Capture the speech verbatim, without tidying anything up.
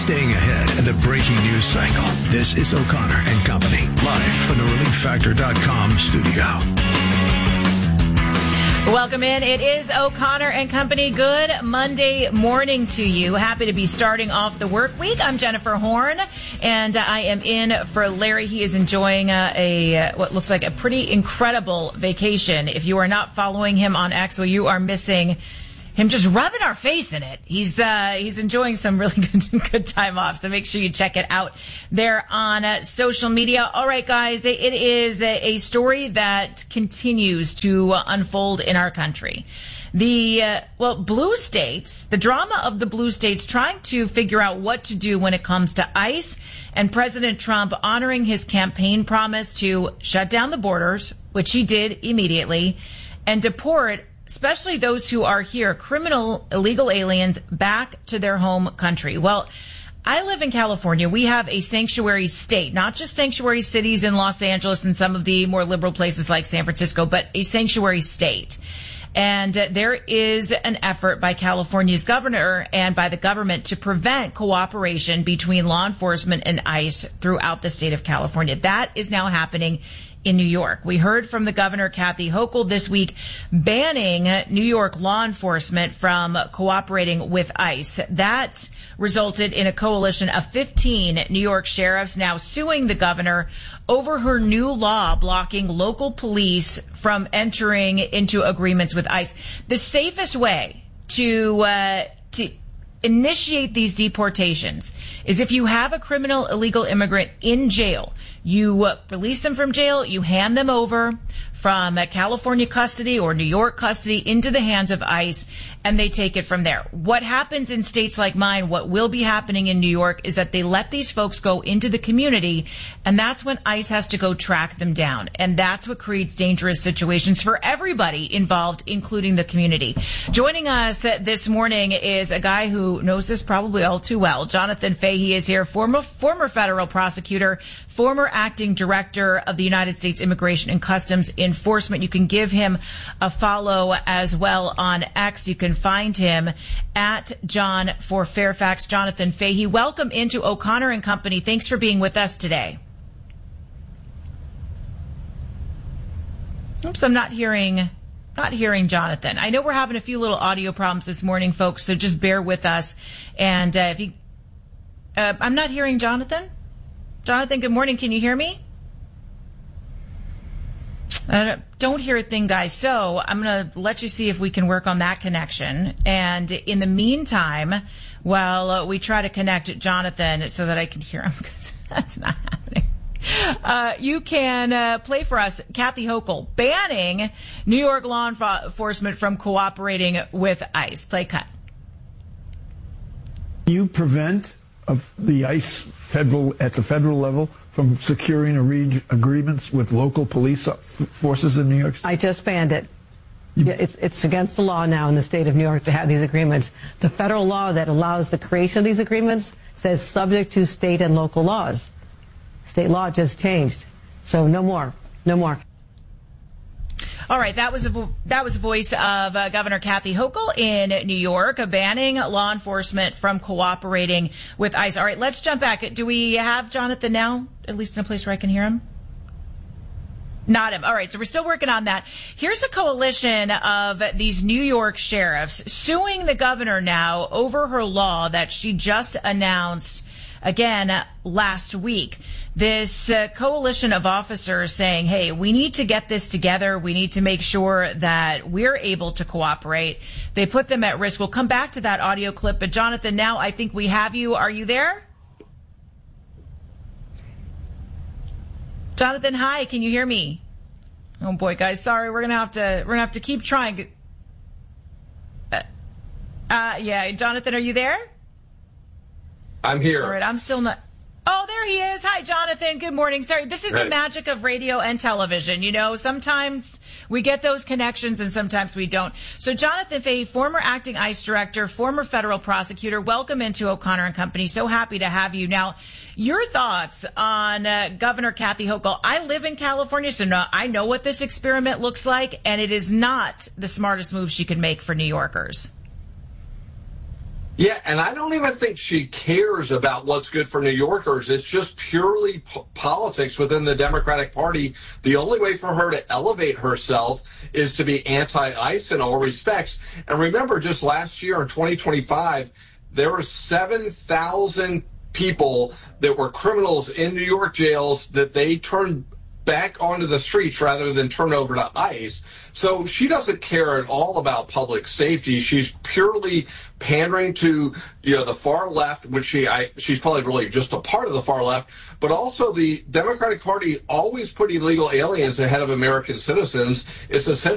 staying ahead of the breaking news cycle. This is O'Connor and Company, live from the relief factor dot com studio. Welcome in. It is O'Connor and Company. Good Monday morning to you. Happy to be starting off the work week. I'm Jennifer Horn, and I am in for Larry. He is enjoying a, a what looks like a pretty incredible vacation. If you are not following him on X, well, you are missing him just rubbing our face in it. He's uh, he's enjoying some really good, good time off, so make sure you check it out there on uh, social media. All right, guys, it is a, a story that continues to uh, unfold in our country. The, uh, well, blue states, the drama of the blue states trying to figure out what to do when it comes to ICE, and President Trump honoring his campaign promise to shut down the borders, which he did immediately, and deport especially those who are here, criminal, illegal aliens, back to their home country. Well, I live in California. We have a sanctuary state, not just sanctuary cities in Los Angeles and some of the more liberal places like San Francisco, but a sanctuary state. And uh, there is an effort by California's governor and by the government to prevent cooperation between law enforcement and ICE throughout the state of California. That is now happening in New York. We heard from the governor, Kathy Hochul, this week banning New York law enforcement from cooperating with ICE. That resulted in a coalition of fifteen New York sheriffs now suing the governor over her new law blocking local police from entering into agreements with ICE. The safest way to uh, to initiate these deportations is if you have a criminal illegal immigrant in jail, you uh, release them from jail, you hand them over from uh, California custody or New York custody into the hands of ICE, and they take it from there. What happens in states like mine, what will be happening in New York, is that they let these folks go into the community, and that's when ICE has to go track them down. And that's what creates dangerous situations for everybody involved, including the community. Joining us uh, this morning is a guy who knows this probably all too well. Jonathan Fahey is here, former, former federal prosecutor, former acting director of the United States Immigration and Customs Enforcement. You can give him a follow as well on X. You can find him at John for Fairfax. Jonathan Fahey, welcome into O'Connor and Company. Thanks for being with us today. Oops, I'm not hearing, not hearing Jonathan. I know we're having a few little audio problems this morning, folks, so just bear with us. And uh, if you, uh, I'm not hearing Jonathan. Jonathan, good morning. Can you hear me? Uh, don't hear a thing, guys. So I'm going to let you see if we can work on that connection. And in the meantime, while uh, we try to connect Jonathan so that I can hear him, because that's not happening, uh, you can uh, play for us Kathy Hochul banning New York law enforcement from cooperating with ICE. Play cut. You prevent of the ICE federal at the federal level from securing arrange, agreements with local police forces in New York State? I just banned it. You, yeah, it's it's against the law now in the state of New York to have these agreements. The federal law that allows the creation of these agreements says subject to state and local laws. State law just changed, so no more, no more. All right, that was a vo- that was the voice of uh, Governor Kathy Hochul in New York, uh, banning law enforcement from cooperating with ICE. All right, let's jump back. Do we have Jonathan now, at least in a place where I can hear him? Not him. All right, so we're still working on that. Here's a coalition of these New York sheriffs suing the governor now over her law that she just announced again last week. This uh, coalition of officers saying, hey, we need to get this together. We need to make sure that we're able to cooperate. They put them at risk. We'll come back to that audio clip. But Jonathan, now I think we have you. Are you there? Jonathan, hi. Can you hear me? Oh boy, guys. Sorry. We're going to have to, we're going to have to keep trying. Uh, uh, yeah. Jonathan, are you there? I'm here. All right, I'm still not. Oh, there he is. Hi, Jonathan. Good morning. Sorry, this is Hey. the magic of radio and television. You know, sometimes we get those connections and sometimes we don't. So, Jonathan Fahey, former acting ICE director, former federal prosecutor, welcome into O'Connor and Company. So happy to have you. Now, your thoughts on uh, Governor Kathy Hochul. I live in California, so no, I know what this experiment looks like, and it is not the smartest move she could make for New Yorkers. Yeah, and I don't even think she cares about what's good for New Yorkers. It's just purely p- politics within the Democratic Party. The only way for her to elevate herself is to be anti-ICE in all respects. And remember, just last year in twenty twenty-five, there were seven thousand people that were criminals in New York jails that they turned back onto the streets rather than turn over to ICE. So she doesn't care at all about public safety. She's purely pandering to, you know, the far left, which she I, she's probably really just a part of the far left, but also the Democratic Party always put illegal aliens ahead of American citizens. It's essentially